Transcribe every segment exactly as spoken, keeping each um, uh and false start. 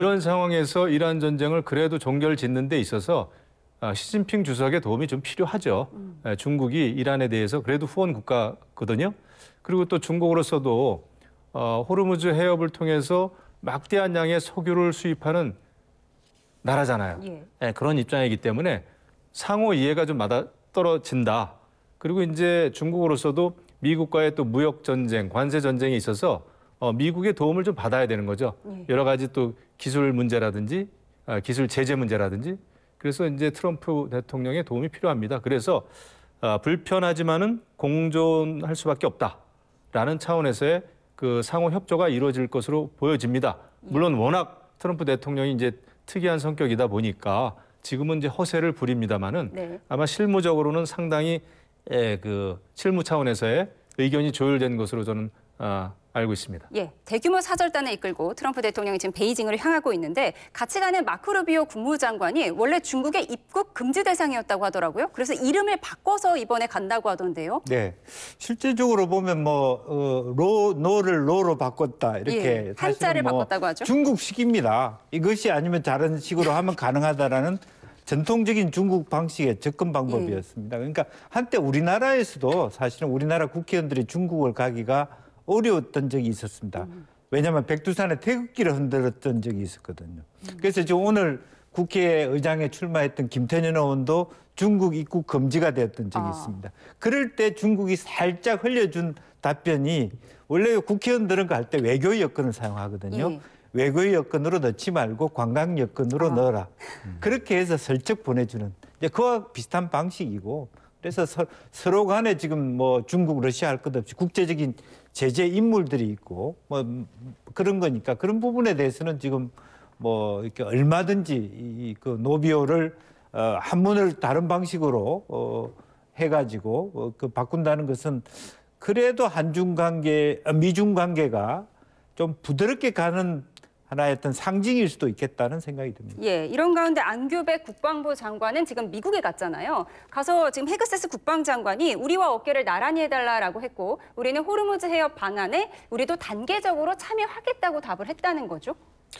이런 상황에서 이란 전쟁을 그래도 종결짓는 데 있어서 시진핑 주석의 도움이 좀 필요하죠. 음. 중국이 이란에 대해서 그래도 후원 국가거든요. 그리고 또 중국으로서도 어, 호르무즈 해협을 통해서 막대한 양의 석유를 수입하는 나라잖아요. 예. 네, 그런 입장이기 때문에 상호 이해가 좀 맞아떨어진다. 그리고 이제 중국으로서도 미국과의 또 무역 전쟁, 관세 전쟁에 있어서 어, 미국의 도움을 좀 받아야 되는 거죠. 예. 여러 가지 또 기술 문제라든지 아, 기술 제재 문제라든지. 그래서 이제 트럼프 대통령의 도움이 필요합니다. 그래서 아, 불편하지만은 공존할 수밖에 없다라는 차원에서의 그 상호 협조가 이루어질 것으로 보여집니다. 물론 워낙 트럼프 대통령이 이제 특이한 성격이다 보니까 지금은 이제 허세를 부립니다만은 네. 아마 실무적으로는 상당히 에, 그 실무 차원에서의 의견이 조율된 것으로 저는 아, 알고 있습니다. 예, 대규모 사절단을 이끌고 트럼프 대통령이 지금 베이징을 향하고 있는데 같이 가는 마크 루비오 국무장관이 원래 중국의 입국 금지 대상이었다고 하더라고요. 그래서 이름을 바꿔서 이번에 간다고 하던데요. 네, 실제적으로 보면 뭐 어, 로, 노를 로로 바꿨다 이렇게 예, 한자를 뭐 바꿨다고 하죠. 중국식입니다. 이것이 아니면 다른 식으로 하면 가능하다라는 전통적인 중국 방식의 접근 방법이었습니다. 그러니까 한때 우리나라에서도 사실은 우리나라 국회의원들이 중국을 가기가 어려웠던 적이 있었습니다. 왜냐하면 백두산의 태극기를 흔들었던 적이 있었거든요. 그래서 지금 오늘 국회의장에 출마했던 김태년 의원도 중국 입국 금지가 되었던 적이 아. 있습니다. 그럴 때 중국이 살짝 흘려준 답변이 원래 국회의원들은 갈 때 외교의 여건을 사용하거든요. 예. 외교의 여건으로 넣지 말고 관광 여건으로 아. 넣어라. 음. 그렇게 해서 슬쩍 보내주는 이제 그와 비슷한 방식이고 그래서 서, 서로 간에 지금 뭐 중국, 러시아 할 것 없이 국제적인 제재 인물들이 있고 뭐 그런 거니까 그런 부분에 대해서는 지금 뭐 이렇게 얼마든지 이, 그 노비오를 어, 한문을 다른 방식으로 어, 해가지고 어, 그 바꾼다는 것은 그래도 한중 관계, 미중 관계가 좀 부드럽게 가는 하나의 어떤 상징일 수도 있겠다는 생각이 듭니다. 예, 이런 가운데 안규백 국방부 장관은 지금 미국에 갔잖아요. 가서 지금 헤그세스 국방장관이 우리와 어깨를 나란히 해달라라고 했고 우리는 호르무즈 해협 방안에 우리도 단계적으로 참여하겠다고 답을 했다는 거죠.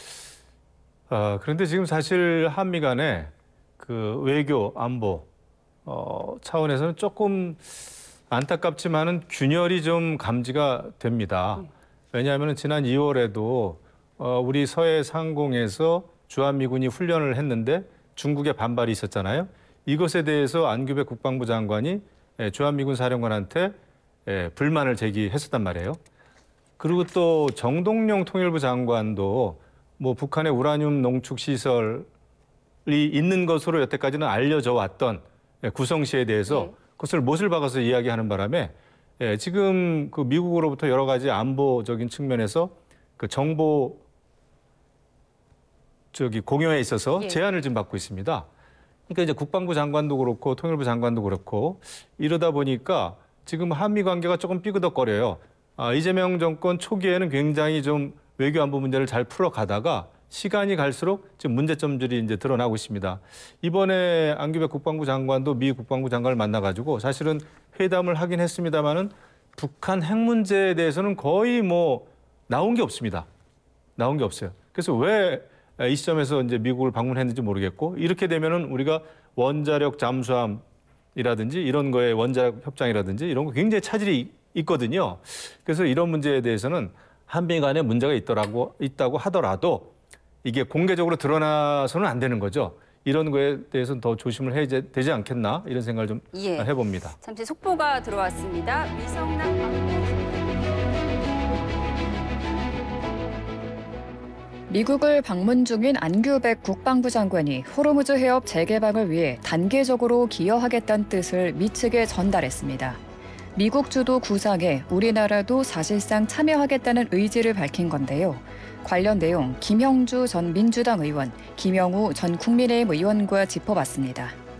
아, 그런데 지금 사실 한미 간에 그 외교, 안보 어, 차원에서는 조금 안타깝지만은 균열이 좀 감지가 됩니다. 왜냐하면 지난 이월에도 어, 우리 서해 상공에서 주한미군이 훈련을 했는데 중국의 반발이 있었잖아요. 이것에 대해서 안규백 국방부 장관이 주한미군 사령관한테 불만을 제기했었단 말이에요. 그리고 또 정동영 통일부 장관도 뭐 북한의 우라늄 농축 시설이 있는 것으로 여태까지는 알려져 왔던 구성시에 대해서 네. 그것을 못을 박아서 이야기하는 바람에 지금 그 미국으로부터 여러 가지 안보적인 측면에서 그 정보 저기 공여에 있어서 예. 제한을 좀 받고 있습니다. 그러니까 이제 국방부 장관도 그렇고 통일부 장관도 그렇고 이러다 보니까 지금 한미 관계가 조금 삐그덕거려요. 아, 이재명 정권 초기에는 굉장히 좀 외교 안보 문제를 잘 풀어가다가 시간이 갈수록 지금 문제점들이 이제 드러나고 있습니다. 이번에 안규백 국방부 장관도 미 국방부 장관을 만나가지고 사실은 회담을 하긴 했습니다만은 북한 핵 문제에 대해서는 거의 뭐 나온 게 없습니다. 나온 게 없어요. 그래서 왜 이 시점에서 이제 미국을 방문했는지 모르겠고 이렇게 되면은 우리가 원자력 잠수함이라든지 이런 거에 원자력 협정이라든지 이런 거 굉장히 차질이 있거든요. 그래서 이런 문제에 대해서는 한미 간에 문제가 있더라고 있다고 하더라도 이게 공개적으로 드러나서는 안 되는 거죠. 이런 거에 대해서는 더 조심을 해야 되지 않겠나 이런 생각을 좀 예. 해봅니다. 잠시 속보가 들어왔습니다. 위성락 방문. 미국을 방문 중인 안규백 국방부 장관이 호르무즈 해협 재개방을 위해 단계적으로 기여하겠다는 뜻을 미 측에 전달했습니다. 미국 주도 구상에 우리나라도 사실상 참여하겠다는 의지를 밝힌 건데요. 관련 내용 김형주 전 민주당 의원, 김영우 전 국민의힘 의원과 짚어봤습니다.